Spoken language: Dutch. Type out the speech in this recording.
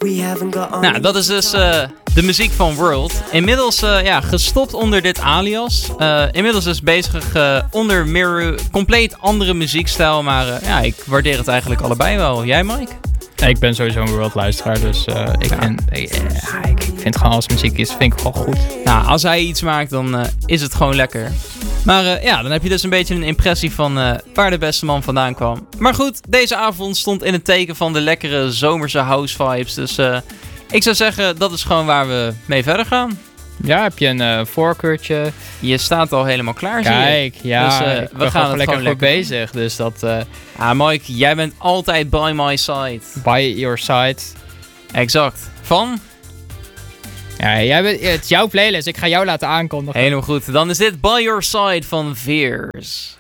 Nou, dat is dus de muziek van World. Inmiddels gestopt onder dit alias. Inmiddels is bezig onder Meru. Compleet andere muziekstijl. Maar ik waardeer het eigenlijk allebei wel. Jij, Mike? Ik ben sowieso een World-luisteraar, dus ik vind gewoon als muziek is, vind ik gewoon goed. Nou, als hij iets maakt, dan is het gewoon lekker. Maar dan heb je dus een beetje een impressie van waar de beste man vandaan kwam. Maar goed, deze avond stond in het teken van de lekkere zomerse house vibes. Dus ik zou zeggen, dat is gewoon waar we mee verder gaan. Ja, heb je een voorkeurtje? Je staat al helemaal klaar, zie je. Kijk, ja, dus, we gaan er lekker voor bezig. Dus dat... Mike, jij bent altijd by my side. By your side. Exact. Van? Ja, het is jouw playlist. Ik ga jou laten aankondigen. Helemaal goed. Dan is dit By Your Side van Veers.